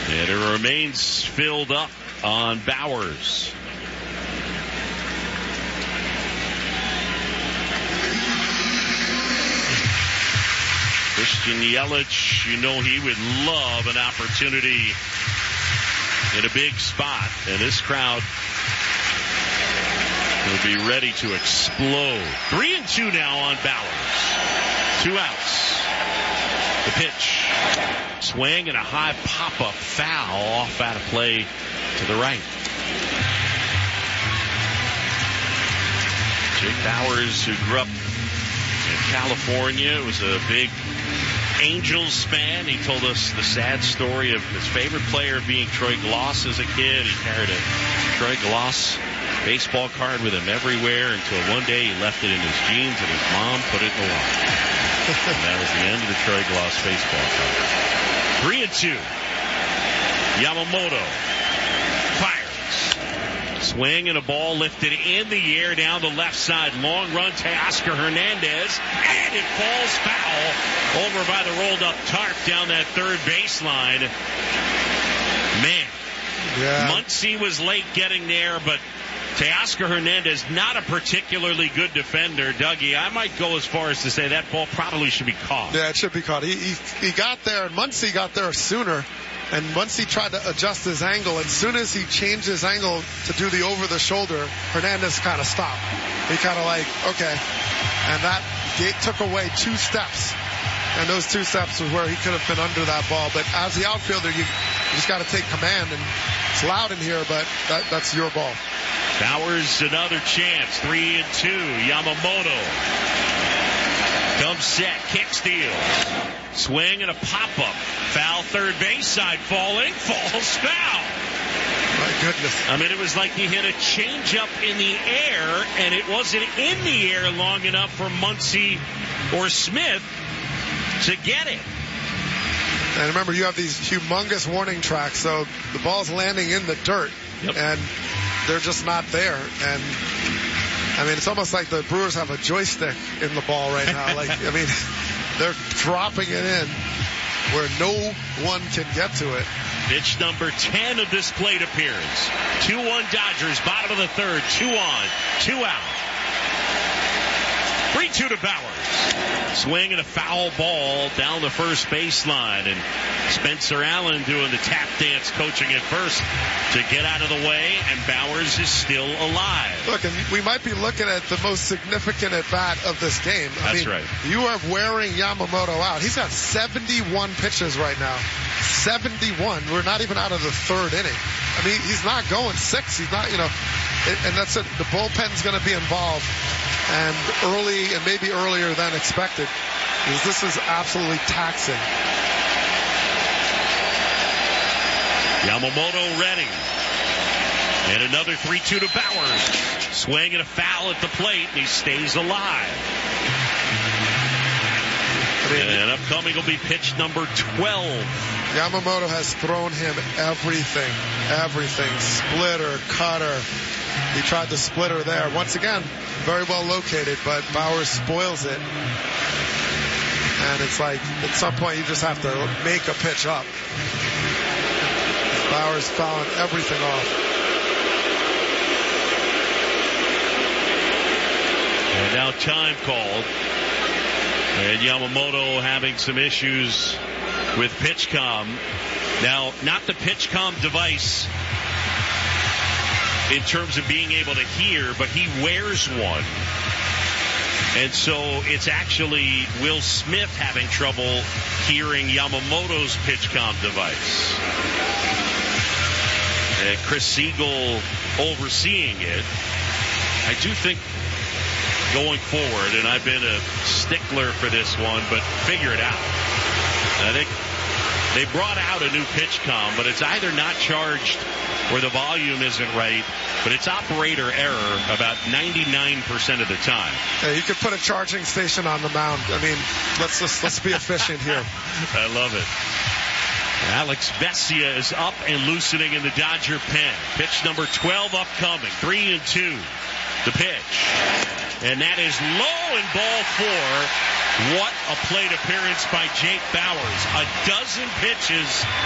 And it remains filled up on Bowers. Christian Yelich, you know he would love an opportunity in a big spot. And this crowd will be ready to explode. 3-2 now on Bowers. 2 outs. The pitch. Swing and a high pop-up foul off out of play to the right. Jake Bowers, who grew up in California, was a big Angels fan. He told us the sad story of his favorite player being Troy Glaus as a kid. He carried a Troy Glaus baseball card with him everywhere until one day he left it in his jeans and his mom put it in the water. And that was the end of the Troy Glaus baseball card. 3-2. Yamamoto fires. Swing and a ball lifted in the air down the left side. Long run to Oscar Hernandez. And it falls foul over by the rolled up tarp down that third baseline. Man. Yeah. Muncy was late getting there, but Teoscar Hernandez, not a particularly good defender. Dougie, I might go as far as to say that ball probably should be caught. Yeah, it should be caught. He got there, and Muncy got there sooner, and Muncy tried to adjust his angle. As soon as he changed his angle to do the over-the-shoulder, Hernandez kind of stopped. He kind of like, okay. And that took away 2 steps. And those 2 steps was where he could have been under that ball. But as the outfielder, you just got to take command. And it's loud in here, but that's your ball. Bowers, another chance. 3-2. Yamamoto comes set, kick steal. Swing and a pop-up. Foul third base side falling. Falls foul. My goodness. I mean, it was like he hit a changeup in the air, and it wasn't in the air long enough for Muncy or Smith to get it. And remember, you have these humongous warning tracks, so the ball's landing in the dirt, and they're just not there. And I mean, it's almost like the Brewers have a joystick in the ball right now. Like, I mean, they're dropping it in where no one can get to it. Pitch number 10 of this plate appearance. 2-1 Dodgers, bottom of the third. 2 on, 2 out. 3-2 to Bowers. Swing and a foul ball down the first baseline. And Spencer Allen doing the tap dance coaching at first to get out of the way. And Bowers is still alive. Look, and we might be looking at the most significant at-bat of this game. That's right. You are wearing Yamamoto out. He's got 71 pitches right now. 71. We're not even out of the third inning. I mean, he's not going 6. He's not, and that's it. The bullpen's going to be involved. And early, and maybe earlier than expected, because this is absolutely taxing. Yamamoto ready. And another 3-2 to Bowers. Swing and a foul at the plate, and he stays alive. And upcoming will be pitch number 12. Yamamoto has thrown him everything. Splitter, cutter. He tried the splitter there. Once again, very well located, but Bowers spoils it. And it's like, at some point, you just have to make a pitch up. Bowers fouling everything off. And now time called. And Yamamoto having some issues with PitchCom. Now, not the PitchCom device in terms of being able to hear, but he wears one. And so it's actually Will Smith having trouble hearing Yamamoto's PitchCom device. And Chris Siegel overseeing it. I do think going forward, and I've been a stickler for this one, but figure it out. I think they brought out a new PitchCom, but it's either not charged or the volume isn't right, but it's operator error about 99% of the time. Yeah, you could put a charging station on the mound. I mean, let's be efficient here. I love it. Alex Vesia is up and loosening in the Dodger pen. Pitch number 12 upcoming. 3-2. The pitch. And that is low in ball 4. What a plate appearance by Jake Bowers. A dozen pitches